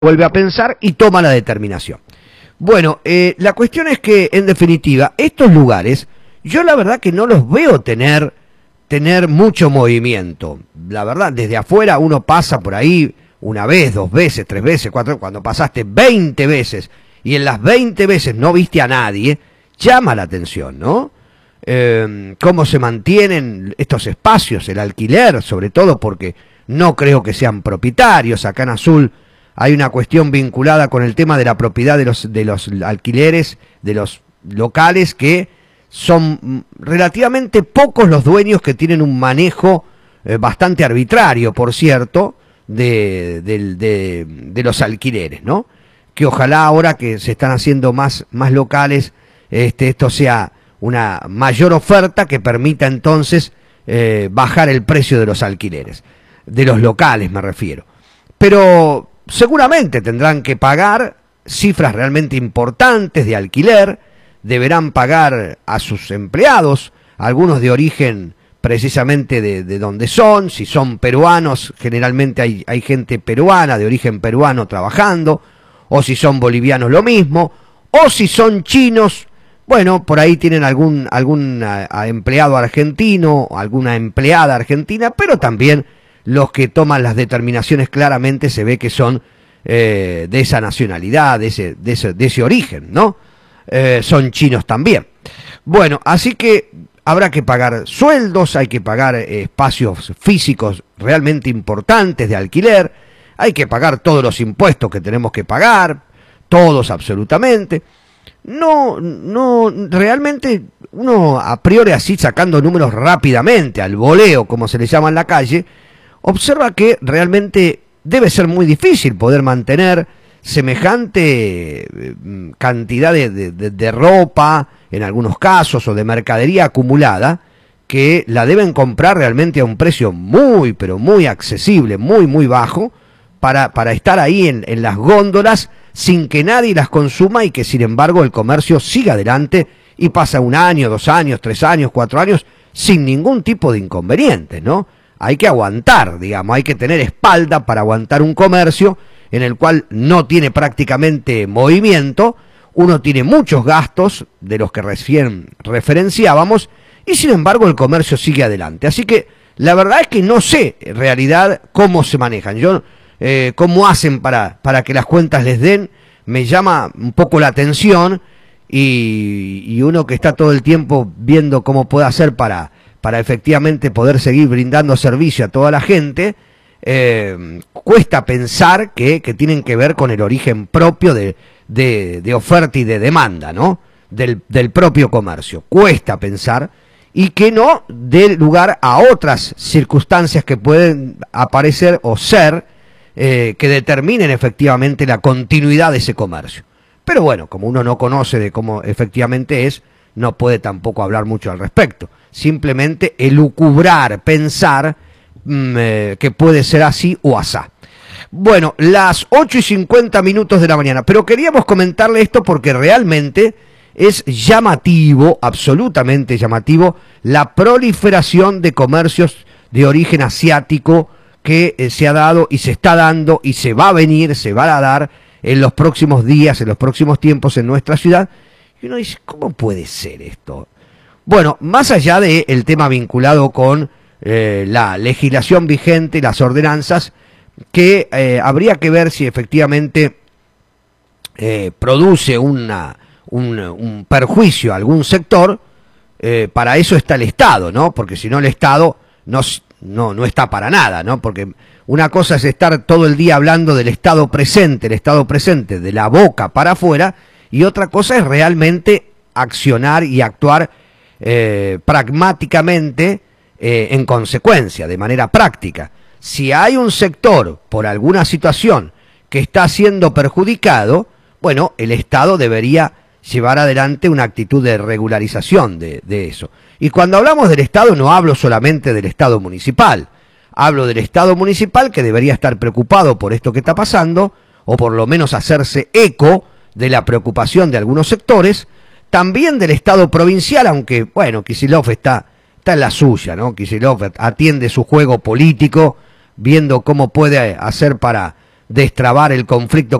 vuelve a pensar y toma la determinación. Bueno, la cuestión es que, en definitiva, estos lugares, yo la verdad que no los veo tener mucho movimiento. La verdad, desde afuera uno pasa por ahí una vez, dos veces, tres veces, cuatro, cuando pasaste 20 veces y en las 20 veces no viste a nadie, llama la atención, ¿no? Cómo se mantienen estos espacios, el alquiler, sobre todo porque no creo que sean propietarios. Acá en Azul hay una cuestión vinculada con el tema de la propiedad de los alquileres, de los locales, que son relativamente pocos los dueños que tienen un manejo bastante arbitrario, por cierto, de los alquileres, ¿no? Que ojalá ahora que se están haciendo más locales, esto sea una mayor oferta que permita entonces bajar el precio de los alquileres, de los locales me refiero. Pero seguramente tendrán que pagar cifras realmente importantes de alquiler, deberán pagar a sus empleados, algunos de origen precisamente de donde son. Si son peruanos, generalmente hay gente peruana, de origen peruano trabajando, o si son bolivianos lo mismo, o si son chinos, bueno, por ahí tienen algún empleado argentino, alguna empleada argentina, pero también los que toman las determinaciones claramente se ve que son de esa nacionalidad, de ese origen, ¿no? Son chinos también. Bueno, así que habrá que pagar sueldos, hay que pagar espacios físicos realmente importantes de alquiler, hay que pagar todos los impuestos que tenemos que pagar, todos absolutamente. No, realmente uno a priori, así sacando números rápidamente, al voleo, como se le llama en la calle, observa que realmente debe ser muy difícil poder mantener semejante cantidad de ropa, en algunos casos, o de mercadería acumulada, que la deben comprar realmente a un precio muy, pero muy accesible, muy bajo, para estar ahí en las góndolas sin que nadie las consuma, y que sin embargo el comercio siga adelante y pasa 1 año, 2 años, 3 años, 4 años sin ningún tipo de inconveniente, ¿no? Hay que aguantar, digamos, hay que tener espalda para aguantar un comercio en el cual no tiene prácticamente movimiento, uno tiene muchos gastos de los que recién referenciábamos, y sin embargo el comercio sigue adelante. Así que la verdad es que no sé en realidad cómo se manejan. Yo cómo hacen para que las cuentas les den, me llama un poco la atención, y uno que está todo el tiempo viendo cómo puede hacer para efectivamente poder seguir brindando servicio a toda la gente, cuesta pensar que tienen que ver con el origen propio de oferta y de demanda, ¿no? Del propio comercio. Cuesta pensar, y que no dé lugar a otras circunstancias que pueden aparecer o ser que determinen efectivamente la continuidad de ese comercio. Pero bueno, como uno no conoce de cómo efectivamente es, no puede tampoco hablar mucho al respecto. Simplemente elucubrar, pensar que puede ser así o asá. Bueno, las 8:50 de la mañana, pero queríamos comentarle esto porque realmente es llamativo, absolutamente llamativo, la proliferación de comercios de origen asiático que se ha dado y se está dando y se va a venir, se va a dar en los próximos días, en los próximos tiempos en nuestra ciudad. Y uno dice, ¿cómo puede ser esto? Bueno, más allá del tema vinculado con la legislación vigente, las ordenanzas, que habría que ver si efectivamente produce un perjuicio a algún sector. Para eso está el Estado, ¿no? Porque si no, el Estado no está para nada, ¿no? Porque una cosa es estar todo el día hablando del Estado presente, de la boca para afuera, y otra cosa es realmente accionar y actuar pragmáticamente en consecuencia, de manera práctica. Si hay un sector, por alguna situación, que está siendo perjudicado, bueno, el Estado debería llevar adelante una actitud de regularización de eso. Y cuando hablamos del Estado, no hablo solamente del Estado municipal, hablo del Estado municipal, que debería estar preocupado por esto que está pasando, o por lo menos hacerse eco de la preocupación de algunos sectores, también del Estado provincial, aunque, bueno, Kicillof está en la suya, ¿no? Kicillof atiende su juego político, viendo cómo puede hacer para destrabar el conflicto